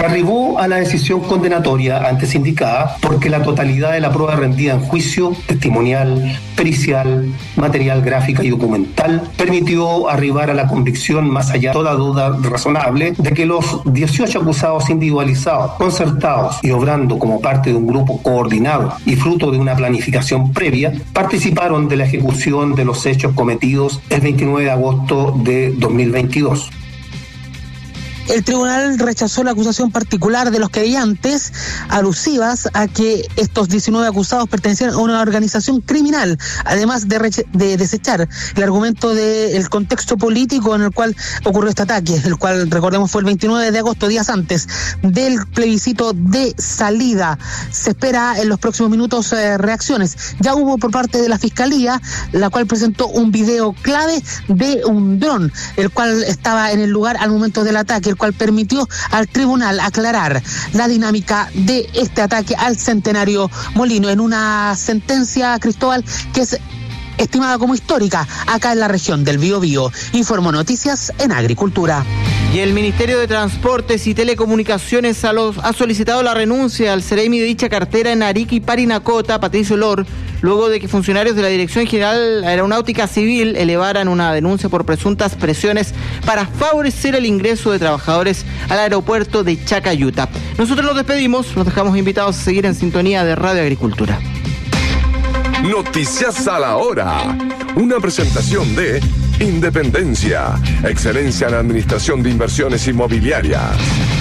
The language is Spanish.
arribó a la decisión condenatoria antes indicada porque la totalidad de la prueba rendida en juicio, testimonial, pericial, material gráfica y documental, permitió arribar a la convicción, más allá de toda duda razonable, de que los 18 acusados individualizados, concertados y obrando como parte de un grupo coordinado y fruto de una planificación previa, participaron de la ejecución de los hechos cometidos el 29 de agosto de 2022. El tribunal rechazó la acusación particular de los querellantes, alusivas a que estos 19 acusados pertenecían a una organización criminal, además de desechar el argumento del contexto político en el cual ocurrió este ataque, el cual, recordemos, fue el 29 de agosto, días antes del plebiscito de salida. Se espera en los próximos minutos reacciones. Ya hubo por parte de la Fiscalía, la cual presentó un video clave de un dron, el cual estaba en el lugar al momento del ataque, el cual permitió al tribunal aclarar la dinámica de este ataque al Centenario Molino en una sentencia, Cristóbal, que es estimada como histórica acá en la región del Biobío. Informó Noticias en Agricultura. Y el Ministerio de Transportes y Telecomunicaciones ha solicitado la renuncia al Ceremi de dicha cartera en Arica y Parinacota, Patricio Lor, luego de que funcionarios de la Dirección General Aeronáutica Civil elevaran una denuncia por presuntas presiones para favorecer el ingreso de trabajadores al aeropuerto de Chacayuta. Nosotros nos despedimos, los dejamos invitados a seguir en sintonía de Radio Agricultura. Noticias a la hora. Una presentación de Independencia, excelencia en administración de inversiones inmobiliarias.